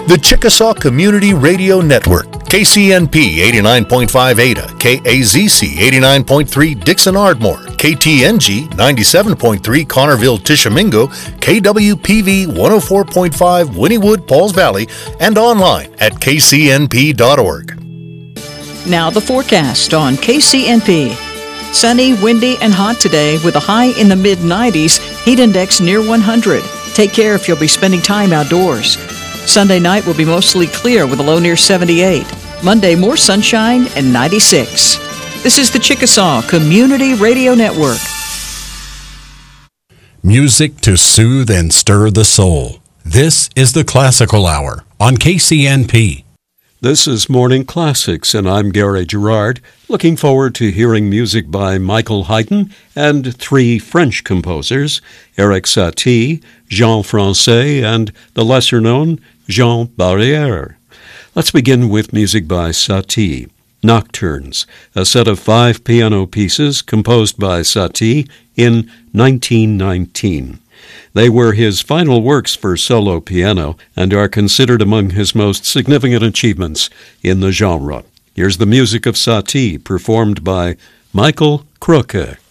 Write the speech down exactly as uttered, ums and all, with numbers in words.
The Chickasaw Community Radio Network, K C N P eighty-nine point five Ada, K A Z C eighty-nine point three Dixon Ardmore, K T N G ninety-seven point three Connerville Tishomingo, K W P V one oh four point five Wynnewood Pauls Valley, and online at k c n p dot org. Now the forecast on K C N P. Sunny, windy, and hot today with a high in the mid nineties, heat index near one hundred. Take care if you'll be spending time outdoors. Sunday night will be mostly clear with a low near seventy-eight. Monday, more sunshine and ninety-six. This is the Chickasaw Community Radio Network. Music to soothe and stir the soul. This is the Classical Hour on K C N P. This is Morning Classics, and I'm Gary Gerard, looking forward to hearing music by Michael Haydn and three French composers, Erik Satie, Jean Francais, and the lesser-known Jean Barrière. Let's begin with music by Satie. Nocturnes, a set of five piano pieces composed by Satie in nineteen nineteen. They were his final works for solo piano and are considered among his most significant achievements in the genre. Here's the music of Satie performed by Michael Croquet.